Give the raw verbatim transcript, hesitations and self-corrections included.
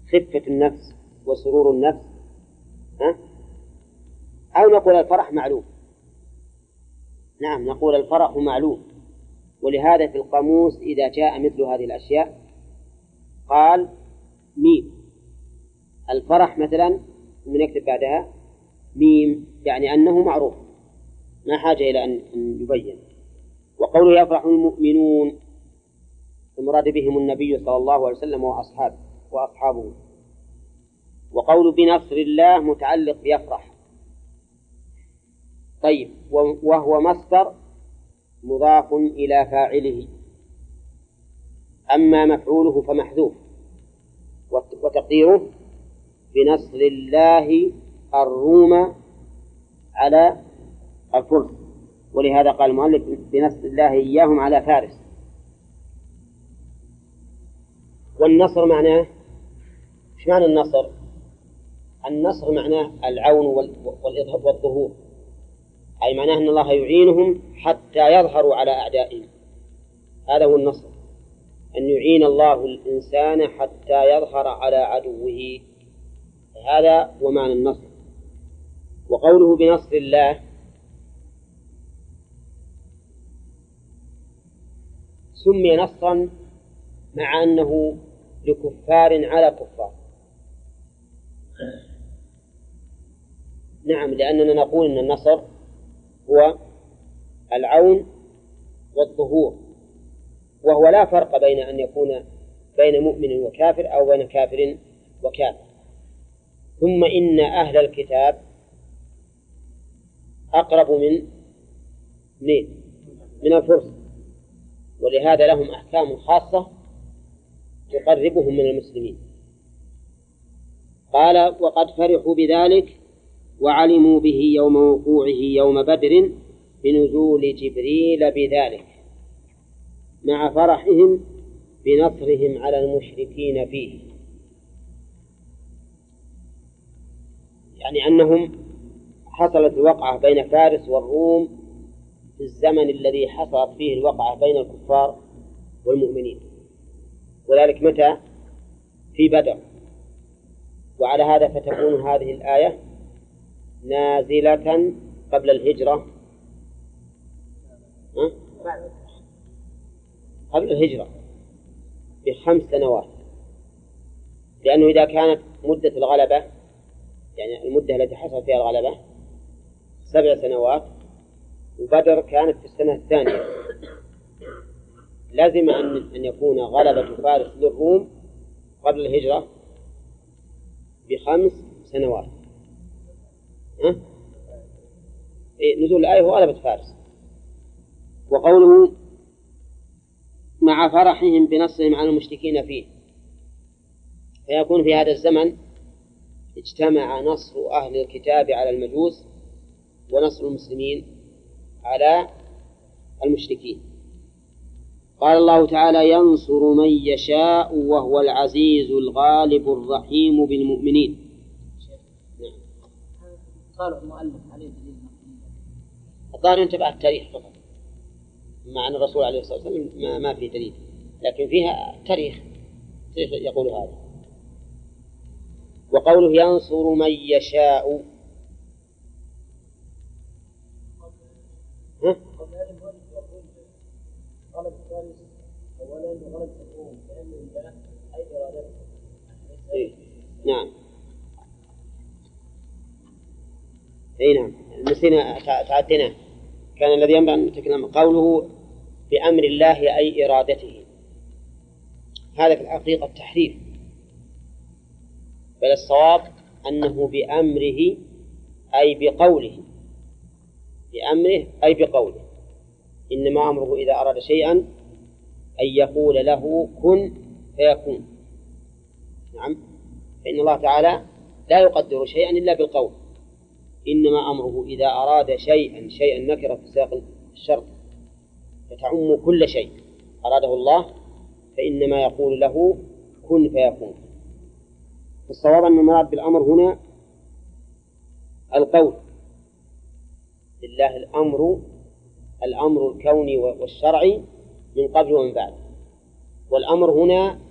خفة النفس وسرور النفس، ها؟ أو نقول الفرح معلوم. نعم، نقول الفرح معلوم. ولهذا في القاموس إذا جاء مثل هذه الأشياء قال ميم. الفرح مثلا من يكتب بعدها ميم، يعني أنه معروف، ما حاجة إلى أن يبين. وقوله يفرح المؤمنون المراد بهم النبي صلى الله عليه وسلم وأصحابه وأصحابه. وقول بنصر الله متعلق بيفرح. طيب، وهو مصدر مضاف إلى فاعله، أما مفعوله فمحذوف، وتقديره بنصر الله الروم على الفرس. ولهذا قال المؤلف بنصر الله إياهم على فارس. والنصر معناه، إيش معنى النصر؟ النصر معناه العون والظهور، أي معناه أن الله يعينهم حتى يظهروا على أعدائهم. هذا هو النصر، أن يعين الله الإنسان حتى يظهر على عدوه. هذا هو معنى النصر. وقوله بنصر الله سمي نصرا مع أنه لكفار على كفار. نعم، لأننا نقول أن النصر هو العون والظهور، وهو لا فرق بين أن يكون بين مؤمن وكافر أو بين كافر وكافر. ثم إن أهل الكتاب أقرب من من, من الفرس، ولهذا لهم أحكام خاصة تقربهم من المسلمين. قال وقد فرحوا بذلك وعلموا به يوم وقوعه يوم بدر بنزول جبريل بذلك، مع فرحهم بنصرهم على المشركين فيه. يعني أنهم حصلت الوقعة بين فارس والروم في الزمن الذي حصلت فيه الوقعة بين الكفار والمؤمنين، وذلك متى؟ في بدر. وعلى هذا فتكون هذه الآية نازلة قبل الهجرة، أه؟ قبل الهجرة بخمس سنوات، لأنه إذا كانت مدة الغلبة، يعني المدة التي حصل فيها الغلبة سبع سنوات، وبدر كانت في السنة الثانية، لازم أن يكون غلبة فارس للروم قبل الهجرة بخمس سنوات. أه؟ إيه، نزول الآية هو غلبة فارس. وقوله مع فرحهم بنصرهم على المشركين فيه، فيكون في هذا الزمن اجتمع نصر أهل الكتاب على المجوس ونصر المسلمين على المشركين. قال الله تعالى ينصر من يشاء وهو العزيز الغالب الرحيم بالمؤمنين. نعم. قال المؤلف عليه دليل الظاهر ينتبه التاريخ فقط، مع أن الرسول عليه الصلاة والسلام ما, ما في دليل، لكن فيها تاريخ يقول هذا. وقوله ينصر من يشاء، ها؟ غلب الثالث أولا وغلب الروم بأمر الله أي إرادته. إيه؟ نعم. أي نعم، نسينا تعدينا، كان الذي ينبغي أن نتكلم قوله بأمر الله أي إرادته، هذا في الحقيقة التحريف، بل الصواب أنه بأمره أي بقوله، بأمره أي بقوله. إنما أمره إذا أراد شيئا أن يقول له كن فيكون. نعم، فإن الله تعالى لا يقدر شيئا إلا بالقول، إنما أمره إذا أراد شيئا شيئا نكرة في سياق الشرط فتعم كل شيء أراده الله، فإنما يقول له كن فيكون. الصواب أن المراد بالأمر هنا القول، لله الأمر الأمر الكوني والشرعي من قبل ومن بعد، والأمر هنا